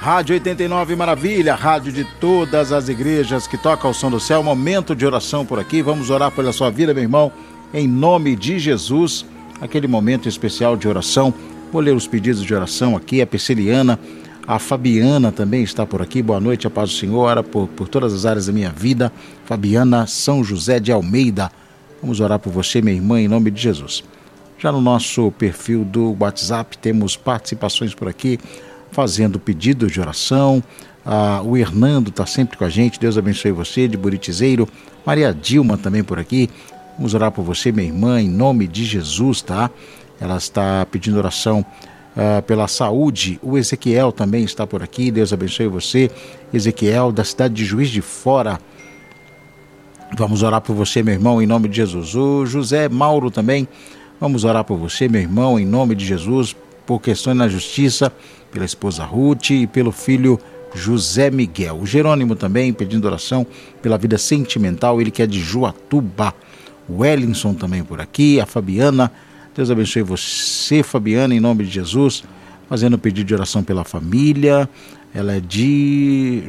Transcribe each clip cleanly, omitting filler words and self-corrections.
Rádio 89 Maravilha, rádio de todas as igrejas que toca o som do céu. Momento de oração por aqui. Vamos orar pela sua vida, meu irmão, em nome de Jesus. Aquele momento especial de oração. Vou ler os pedidos de oração aqui. A Perseliana, a Fabiana também está por aqui. Boa noite, a paz do Senhor. Ora por todas as áreas da minha vida. Fabiana São José de Almeida. Vamos orar por você, minha irmã, em nome de Jesus. Já no nosso perfil do WhatsApp temos participações por aqui, fazendo pedidos de oração. O Hernando está sempre com a gente. Deus abençoe você, de Buritizeiro. Maria Dilma também por aqui. Vamos orar por você, minha irmã, em nome de Jesus, tá? Ela está pedindo oração pela saúde. O Ezequiel também está por aqui. Deus abençoe você, Ezequiel, da cidade de Juiz de Fora. Vamos orar por você, meu irmão, em nome de Jesus. O José Mauro também. Vamos orar por você, meu irmão, em nome de Jesus, por questões na justiça, pela esposa Ruth e pelo filho José Miguel. O Jerônimo também pedindo oração pela vida sentimental, ele que é de Juatuba. O Wellington também por aqui. A Fabiana, Deus abençoe você, Fabiana, em nome de Jesus, fazendo pedido de oração pela família. Ela é de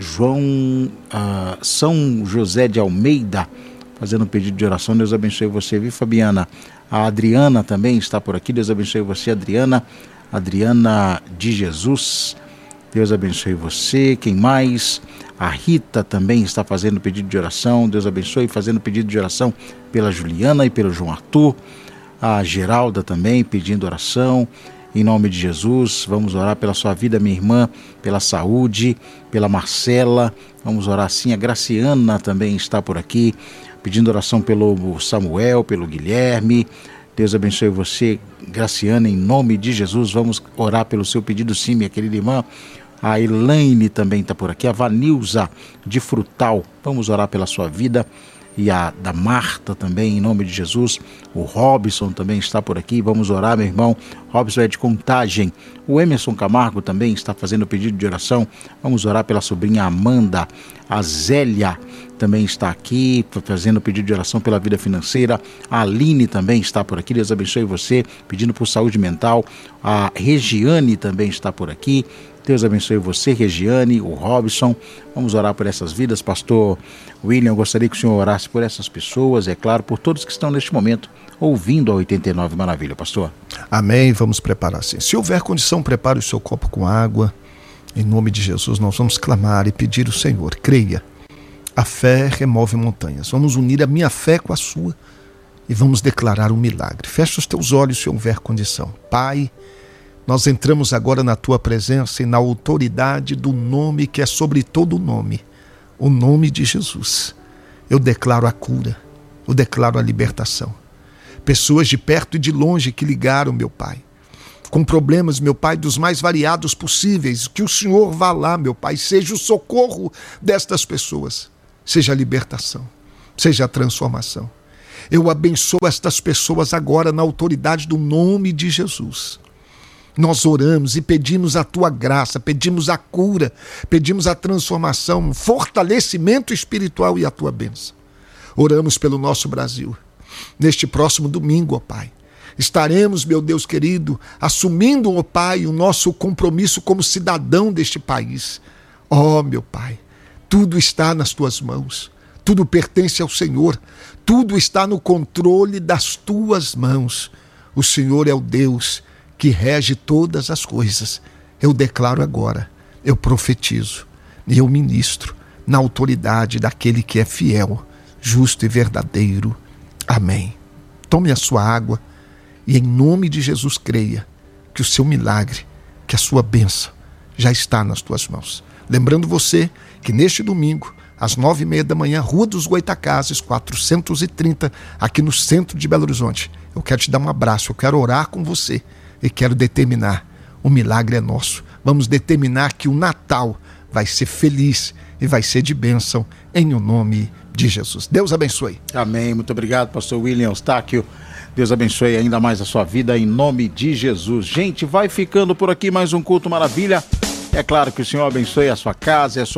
São José de Almeida, fazendo pedido de oração. Deus abençoe você, viu, Fabiana? A Adriana também está por aqui. Deus abençoe você, Adriana. Adriana de Jesus. Deus abençoe você. Quem mais? A Rita também está fazendo pedido de oração. Deus abençoe, fazendo pedido de oração pela Juliana e pelo João Arthur. A Geralda também pedindo oração. Em nome de Jesus, vamos orar pela sua vida, minha irmã, pela saúde, pela Marcela. Vamos orar sim. A Graciana também está por aqui, pedindo oração pelo Samuel, pelo Guilherme. Deus abençoe você, Graciana, em nome de Jesus. Vamos orar pelo seu pedido sim, minha querida irmã. A Elaine também está por aqui. A Vanilza de Frutal. Vamos orar pela sua vida. E a da Marta também, em nome de Jesus. O Robson também está por aqui. Vamos orar, meu irmão. Robson é de Contagem. O Emerson Camargo também está fazendo pedido de oração. Vamos orar pela sobrinha Amanda. A Zélia também está aqui, fazendo pedido de oração pela vida financeira. A Aline também está por aqui. Deus abençoe você, pedindo por saúde mental. A Regiane também está por aqui. Deus abençoe você, Regiane, o Robson. Vamos orar por essas vidas. Pastor William, eu gostaria que o senhor orasse por essas pessoas, é claro, por todos que estão neste momento ouvindo a 89 Maravilha, pastor. Amém, vamos preparar sim. Se houver condição, prepare o seu copo com água. Em nome de Jesus, nós vamos clamar e pedir ao Senhor. Creia, a fé remove montanhas. Vamos unir a minha fé com a sua e vamos declarar um milagre. Feche os teus olhos se houver condição. Pai, nós entramos agora na tua presença e na autoridade do nome que é sobre todo nome, o nome de Jesus. Eu declaro a cura, eu declaro a libertação. Pessoas de perto e de longe que ligaram, meu Pai, com problemas, meu Pai, dos mais variados possíveis, que o Senhor vá lá, meu Pai, seja o socorro destas pessoas, seja a libertação, seja a transformação. Eu abençoo estas pessoas agora na autoridade do nome de Jesus. Nós oramos e pedimos a tua graça, pedimos a cura, pedimos a transformação, fortalecimento espiritual e a tua bênção. Oramos pelo nosso Brasil. Neste próximo domingo, ó Pai, estaremos, meu Deus querido, assumindo, ó Pai, o nosso compromisso como cidadão deste país. Ó, meu Pai, tudo está nas tuas mãos, tudo pertence ao Senhor, tudo está no controle das tuas mãos. O Senhor é o Deus que rege todas as coisas. Eu declaro agora, eu profetizo e eu ministro na autoridade daquele que é fiel, justo e verdadeiro. Amém. Tome a sua água e em nome de Jesus creia que o seu milagre, que a sua bênção já está nas tuas mãos. Lembrando você que neste domingo, às 9h30 da manhã, Rua dos Goitacazes, 430, aqui no centro de Belo Horizonte. Eu quero te dar um abraço, eu quero orar com você. E quero determinar, o milagre é nosso. Vamos determinar que o Natal vai ser feliz e vai ser de bênção em o nome de Jesus. Deus abençoe. Amém. Muito obrigado, pastor William Eustáquio. Deus abençoe ainda mais a sua vida em nome de Jesus. Gente, vai ficando por aqui mais um Culto Maravilha. É claro que o Senhor abençoe a sua casa e a sua